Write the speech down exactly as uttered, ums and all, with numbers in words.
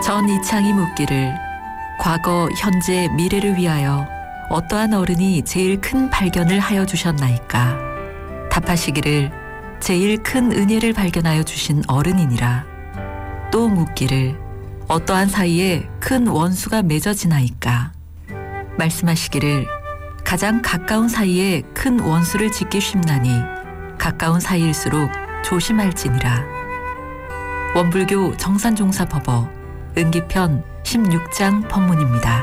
전 이창이 묻기를 과거, 현재, 미래를 위하여 어떠한 어른이 제일 큰 발견을 하여 주셨나이까? 답하시기를 제일 큰 은혜를 발견하여 주신 어른이니라. 또 묻기를 어떠한 사이에 큰 원수가 맺어지나이까? 말씀하시기를 가장 가까운 사이에 큰 원수를 짓기 쉽나니 가까운 사이일수록 조심할지니라. 원불교 정산종사법어 은기편 십육 장 법문입니다.